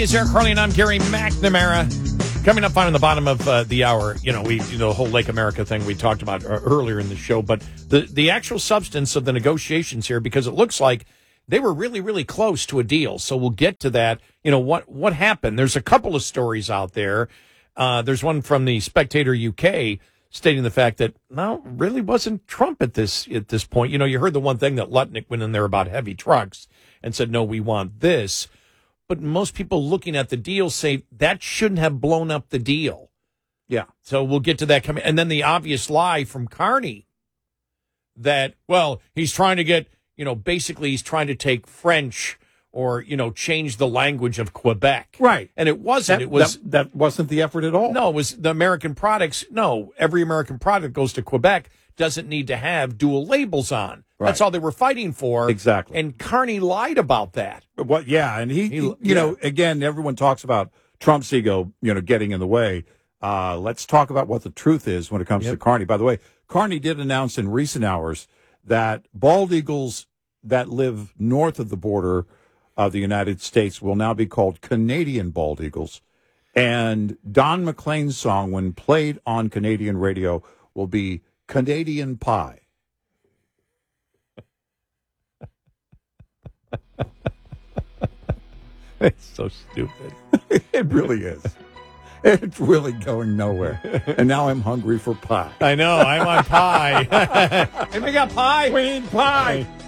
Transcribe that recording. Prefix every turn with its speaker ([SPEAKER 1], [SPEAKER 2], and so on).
[SPEAKER 1] It's Eric Carly, and I'm Gary McNamara. Coming up on the bottom of the hour, the whole Lake America thing we talked about earlier in the show, but the actual substance of the negotiations here, because it looks like they were really, really close to a deal. So we'll get to that. What happened? There's a couple of stories out there. There's one from the Spectator UK stating the fact that, no, really wasn't Trump at this point. You heard the one thing that Lutnick went in there about heavy trucks and said, no, we want this. But most people looking at the deal say that shouldn't have blown up the deal.
[SPEAKER 2] Yeah.
[SPEAKER 1] So we'll get to that coming. And then the obvious lie from Carney that, well, he's trying to get, basically he's trying to take French or, change the language of Quebec.
[SPEAKER 2] Right.
[SPEAKER 1] And it wasn't.
[SPEAKER 2] That wasn't the effort at all.
[SPEAKER 1] No, it was the American products. No, every American product goes to Quebec doesn't need to have dual labels on. Right. That's all they were fighting for.
[SPEAKER 2] Exactly.
[SPEAKER 1] And Carney lied about that.
[SPEAKER 2] Well, yeah, and he again, everyone talks about Trump's ego, getting in the way. Let's talk about what the truth is when it comes to Carney. By the way, Carney did announce in recent hours that bald eagles that live north of the border of the United States will now be called Canadian bald eagles. And Don McLean's song, when played on Canadian radio, will be Canadian Pie.
[SPEAKER 1] It's so stupid.
[SPEAKER 2] It really is. It's really going nowhere. And now I'm hungry for pie.
[SPEAKER 1] I know. I'm on pie. Anybody got pie?
[SPEAKER 2] We need pie.